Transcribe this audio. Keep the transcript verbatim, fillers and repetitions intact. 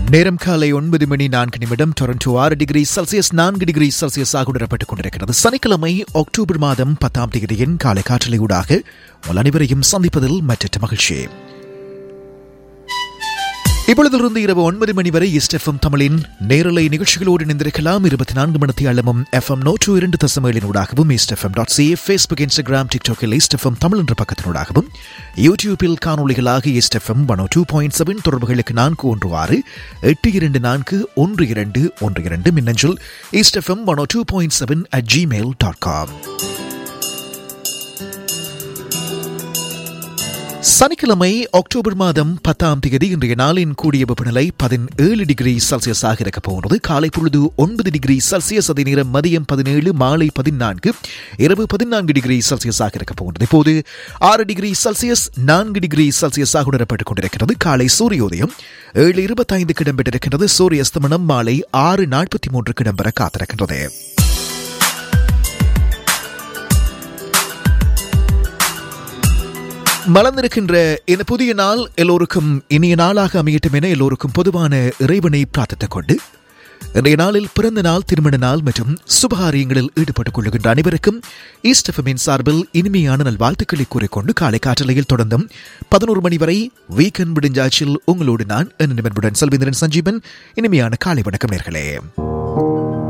நேரம் காலை ஒன்பது மணி நான்கு நிமிடம். டொரண்டோ ஆறு டிகிரி செல்சியஸ் நான்கு டிகிரி செல்சியஸாக உணரப்பட்டுக் கொண்டிருக்கிறது. சனிக்கிழமை அக்டோபர் மாதம் பத்தாம் தேதியின் காலை காற்றலை ஊடாக உங்கள் அனைவரையும் சந்திப்பதில் மற்ற மகிழ்ச்சி. இப்பொழுதிலிருந்து இரவு ஒன்பது மணி வரை ஈஸ்ட் எஃப்எம் தமிழின் நேரலை நிகழ்ச்சிகளோடு இணைந்திருக்கலாம். இருபத்தி நான்கு மணி அளவும் எஃப்எம் நூற்று இரண்டு தசமேழின் ஊடாகவும் east FM dot C Facebook, Instagram, டிக்டாக்கில் east FM Tamil என்ற பக்கத்தினூடாகவும் யூடியூபில் காணொலிகளாக east FM one two point seven தொடர்புகளுக்கு நான்கு ஒன்று ஆறு எட்டு இரண்டு நான்கு ஒன்று இரண்டு ஒன்று இரண்டு மின்னஞ்சல் east FM one two point seven at Gmail dot com. சனிக்கிழமை அக்டோபர் மாதம் பத்தாம் தேதி இன்றைய நாளின் கூடிய வெப்பநிலை பதினேழு டிகிரி செல்சியஸாக இருக்கப் போகிறது. காலை பொழுது ஒன்பது டிகிரி செல்சியஸ், அதே நேரம் மதியம் பதினேழு, மாலை பதினான்கு, இரவு பதினான்கு டிகிரி செல்சியஸாக இருக்கப் போகிறது. இப்போது ஆறு டிகிரி செல்சியஸ் நான்கு டிகிரி செல்சியஸாக உணரப்பட்டுக் கொண்டிருக்கிறது. காலை சூரியோதயம் ஏழு இருபத்தைந்துக்கு இடம்பெற்றிருக்கின்றது. சூரிய அஸ்தமனம் மாலை ஆறு நாற்பத்தி மூன்றுக்கு இடம்பெற காத்திருக்கின்றது. மலர்ந்திருக்கின்ற இந்த புதிய நாள் எல்லோருக்கும் இனிய நாளாக அமையட்டும் என எல்லோருக்கும் பொதுவான இறைவனை பிரார்த்தித்துக் கொண்டு இன்றைய நாளில் பிறந்த நாள், திருமண நாள் மற்றும் சுபகாரியங்களில் ஈடுபட்டுக் கொள்ளுகின்ற அனைவருக்கும் ஈஸ்ட் எஃப்எம்மின் சார்பில் இனிமையான நல்வாழ்த்துக்களை கூறிக்கொண்டு காலை காற்றலையில் தொடர்ந்தும் பதினோரு மணி வரை வீக்கெண்ட் விடுஞ்சாச்சில் உங்களோடு நான் நிபுணன் செல்வேந்திரன் சஞ்சீவன். இனிமையான காலை வணக்கம் நேர்களே.